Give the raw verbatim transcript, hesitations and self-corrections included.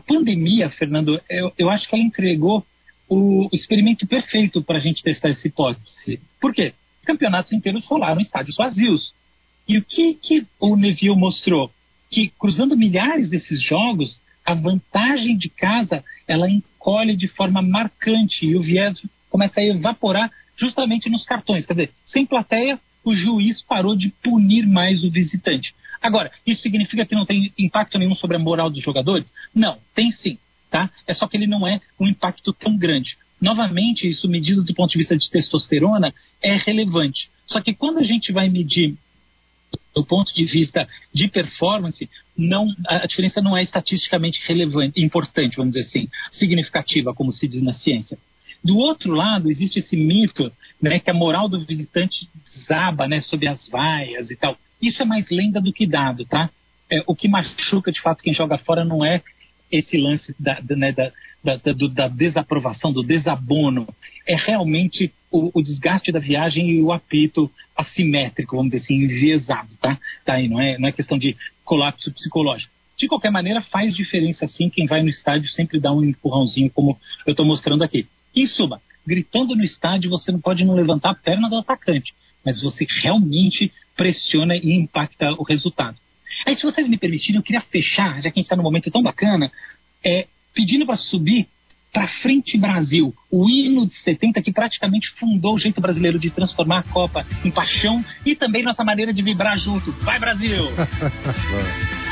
pandemia, Fernando, eu, eu acho que ela entregou o, o experimento perfeito para a gente testar essa hipótese. Por quê? Campeonatos inteiros rolaram em estádios vazios. E o que, que o Neville mostrou? Que cruzando milhares desses jogos, a vantagem de casa ela encolhe de forma marcante e o viés começa a evaporar justamente nos cartões. Quer dizer, sem plateia, o juiz parou de punir mais o visitante. Agora, isso significa que não tem impacto nenhum sobre a moral dos jogadores? Não, tem sim, tá? É só que ele não é um impacto tão grande. Novamente, isso medido do ponto de vista de testosterona é relevante. Só que quando a gente vai medir do ponto de vista de performance, não, a diferença não é estatisticamente relevante, importante, vamos dizer assim, significativa, como se diz na ciência. Do outro lado, existe esse mito, né, que a moral do visitante desaba, né, sob as vaias e tal. Isso é mais lenda do que dado, tá? É, o que machuca, de fato, quem joga fora não é esse lance da, da, né, da, da, da, da desaprovação, do desabono. É realmente o, o desgaste da viagem e o apito assimétrico, vamos dizer assim, enviesado, tá? Tá aí, não é, não é questão de colapso psicológico. De qualquer maneira, faz diferença sim, quem vai no estádio sempre dá um empurrãozinho, como eu estou mostrando aqui. Em suma, gritando no estádio, você não pode não levantar a perna do atacante, mas você realmente pressiona e impacta o resultado. Aí, se vocês me permitirem, eu queria fechar, já que a gente está num momento tão bacana, é, pedindo para subir para Frente Brasil, o hino de setenta que praticamente fundou o jeito brasileiro de transformar a Copa em paixão e também nossa maneira de vibrar junto. Vai, Brasil!